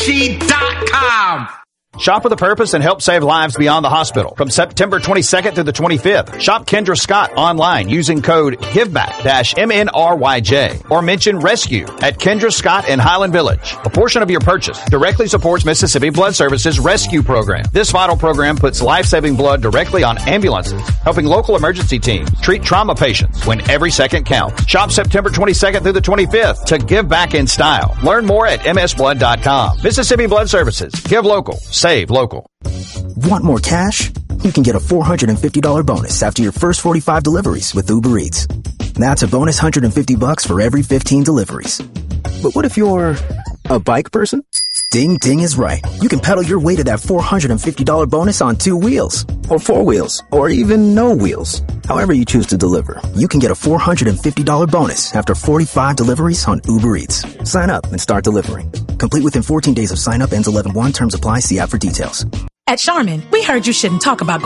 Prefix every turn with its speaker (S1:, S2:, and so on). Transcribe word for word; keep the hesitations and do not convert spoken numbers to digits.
S1: G dot com.
S2: Shop with a purpose and help save lives beyond the hospital. From September twenty-second through the twenty-fifth, shop Kendra Scott online using code GIVEBACK M N R Y J or mention RESCUE at Kendra Scott in Highland Village. A portion of your purchase directly supports Mississippi Blood Services Rescue Program. This vital program puts life-saving blood directly on ambulances, helping local emergency teams treat trauma patients when every second counts. Shop September twenty-second through the twenty-fifth to give back in style. Learn more at M S blood dot com. Mississippi Blood Services. Give local. Save local.
S3: Want more cash? You can get a four hundred fifty dollars bonus after your first forty-five deliveries with Uber Eats. That's a bonus one hundred fifty bucks for every fifteen deliveries. But what if you're a bike person? Ding Ding is right. You can pedal your way to that four hundred fifty dollars bonus on two wheels, or four wheels, or even no wheels. However you choose to deliver, you can get a four hundred fifty dollars bonus after forty-five deliveries on Uber Eats. Sign up and start delivering. Complete within fourteen days of sign up. Ends eleven one. Terms apply. See app for details.
S4: At Charmin, we heard you shouldn't talk about